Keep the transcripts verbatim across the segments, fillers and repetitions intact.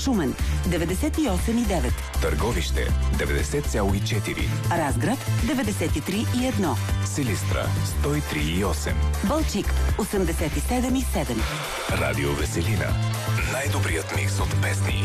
Шумен деветдесет и осем и девет, Търговище деветдесет цяло и четири, Разград деветдесет и три и едно, Силистра сто и три и осем, Балчик осемдесет и седем и седем. Радио Веселина. Най-добрият микс от песни.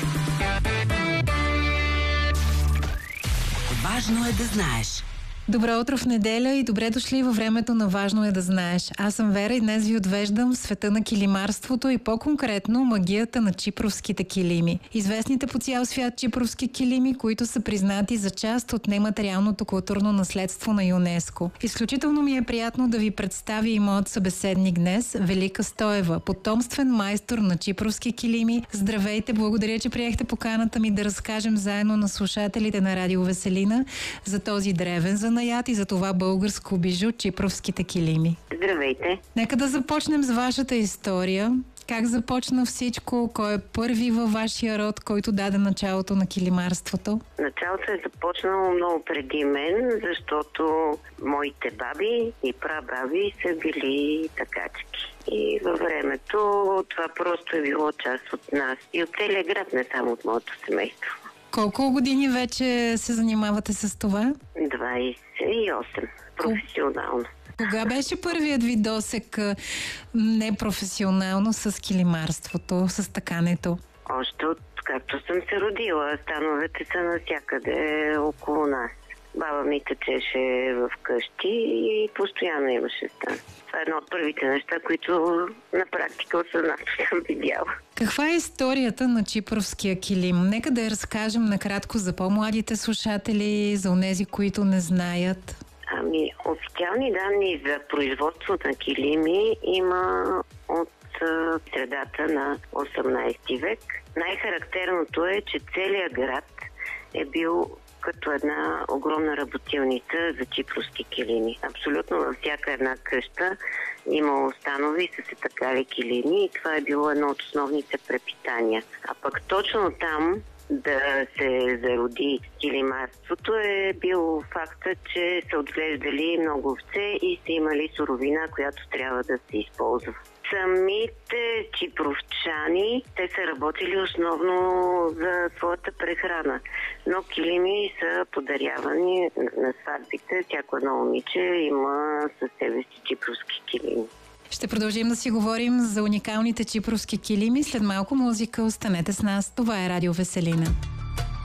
Важно е да знаеш. Добро утро в неделя и добре дошли във времето на Важно е да знаеш. Аз съм Вера и днес ви отвеждам в света на килимарството и по-конкретно магията на чипровските килими. Известните по цял свят чипровски килими, които са признати за част от нематериалното културно наследство на ЮНЕСКО. Изключително ми е приятно да ви представя и моят събеседник днес, Велика Стоева, потомствен майстор на чипровски килими. Здравейте, благодаря, че приехте поканата ми да разкажем заедно на слушателите на Радио Веселина за този древен занаят и за това българско бижу, чипровските килими. Здравейте! Нека да започнем с вашата история. Как започна всичко? Кой е първи във вашия род, който даде началото на килимарството? Началото е започнало много преди мен, защото моите баби и прабаби са били такачки. И във времето това просто е било част от нас и от целия град, не само от моето семейство. Колко години вече се занимавате с това? двадесет и осем. Професионално. Кога беше първият ви досек непрофесионално с килимарството, с такането? Още от както съм се родила. Становете са навсякъде около нас. Баба ми течеше в къщи и постоянно имаше стан. Това е едно от първите неща, които на практика от съзнато съм видяла. Каква е историята на чипровския килим? Нека да я разкажем накратко за по-младите слушатели, за онези, които не знаят. Ами, официални данни за производство на килими има от а, средата на осемнадесети век. Най-характерното е, че целият град е бил като една огромна работилница за чипровски килими. Абсолютно във всяка една къща имало станови са се такали килими и това е било едно от основните препитания. А пък точно там да се зароди килимарството е бил факта, че са отглеждали много овце и са имали суровина, която трябва да се използва. Самите чипровчани, те са работили основно за своята прехрана, но килими са подарявани на сватбите. Всяко едно момиче има със себе си чипровски килими. Ще продължим да си говорим за уникалните чипровски килими. След малко музика, останете с нас. Това е Радио Веселина.